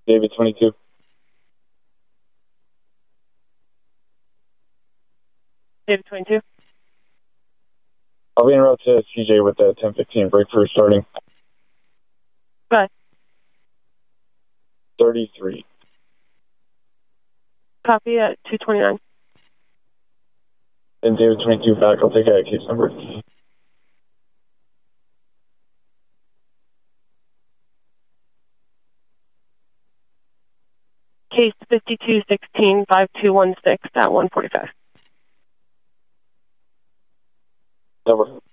David 22. David 22. I'll be en route to CJ with the 10:15 break for starting. Go ahead. 33. Copy at 229. And David 22 back. I'll take a case number. Case 5216-5216 at 145. Number.